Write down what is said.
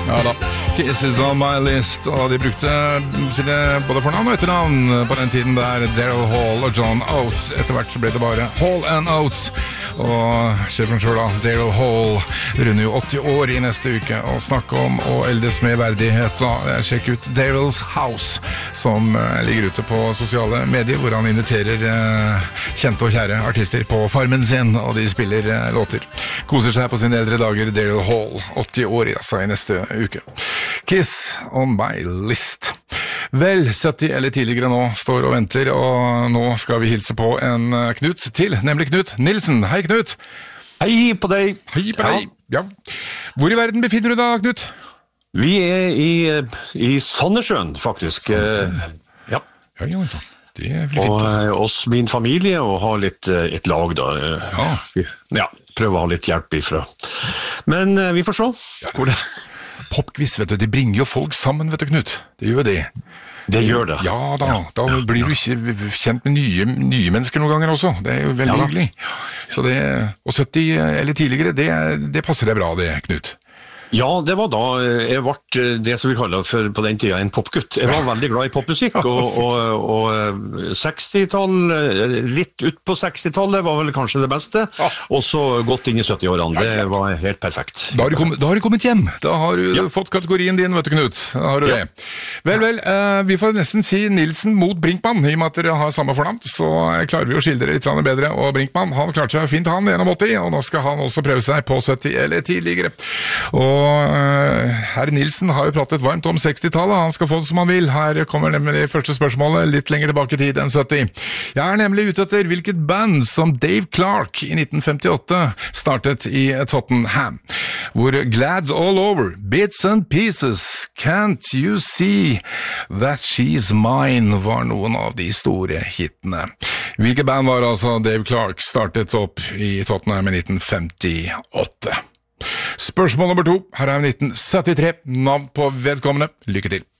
Ja da, Kiss is on my list. Og de brukte sine både fornavn og etternavn på den tiden der. Daryl Hall og John Oates. Etter hvert så ble det bare Hall and Oates. Og sjefen selv da, Daryl Hall, runder jo 80 år i neste uke. Og snakke om å eldes med verdighet. Så sjekk ut Daryls House, som ligger ute på sosiale medier, hvor han inviterer kjente og kjære artister på farmen sin, og de spiller låter. Koser seg på sine eldre dager, Daryl Hall, 80 år altså, i neste uke. Kiss on my list. Vel, 70 eller tidligere nå står og venter, og nå skal vi hilse på en Knut til, nemlig Knut Nilsen. Hei Knut! Hei på deg! Hei på deg! Ja. Hvor i verden befinner du deg, Knut? Vi i Sandnessjøen, faktisk. Ja. Ja, sånn. Det blir fint. Og oss, min familie, og ha litt et lag da. Ja, prøve å ha litt hjelp ifra. Men vi får se hvor det... Popquiz, vet du, de bringer jo folk sammen, vet du, Knut. Det gjør det. Det gjør det. Ja da blir du ikke kjent med nye mennesker noen ganger også. Det er jo veldig hyggelig. Så det, og 70 eller tidligere, det passer deg bra det, Knut. Ja, det var da jeg ble det som vi kaller for på den tiden en popgutt. Jeg var veldig glad i popmusikk, og 60-tall, litt ut på 60-tallet var vel kanskje det beste, og så godt inn i 70-årene. Det var helt perfekt. Da har du kommet hjem. Da har du fått kategorien din, vet du, Knut. Da har du det. Vel, vi får nesten si Nilsen mot Brinkmann, i og med at dere har samme fornavn, så klarer vi å skille dere litt bedre. Og Brinkmann, han klarte seg fint, han, 81, og nå skal han også prøve seg på 70 eller tidligere. Og herr Nilsen har jo pratet varmt om 60-tallet, han skal få det som han vil. Her kommer nemlig det første spørsmålet litt lenger tilbake i tid enn 70. Jeg er nemlig ute etter hvilket band som Dave Clark i 1958 startet i Tottenham, hvor Glads All Over, Bits and Pieces, Can't You See That She's Mine var noen av de store hitene. Hvilket band var altså Dave Clark startet opp i Tottenham i 1958? Spørsmål nummer 2, her er 1973, navn på vedkommende, lykke til.